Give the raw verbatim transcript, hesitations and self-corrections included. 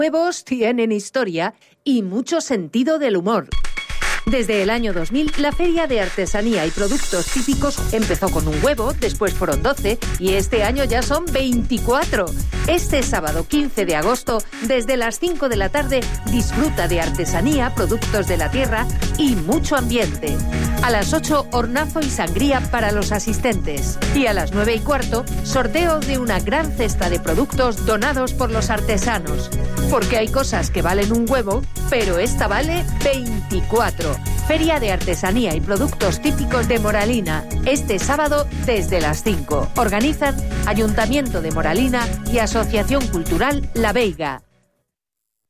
Huevos tienen historia y mucho sentido del humor. Desde el año dos mil, la Feria de Artesanía y Productos Típicos empezó con un huevo, después fueron doce y este año ya son veinticuatro. Este sábado quince de agosto, desde las cinco de la tarde, disfruta de artesanía, productos de la tierra y mucho ambiente. A las ocho, hornazo y sangría para los asistentes. Y a las nueve y cuarto, sorteo de una gran cesta de productos donados por los artesanos. Porque hay cosas que valen un huevo, pero esta vale veinticuatro. Feria de Artesanía y Productos Típicos de Moralina, este sábado desde las cinco. Organizan Ayuntamiento de Moralina y Asociación Cultural La Veiga.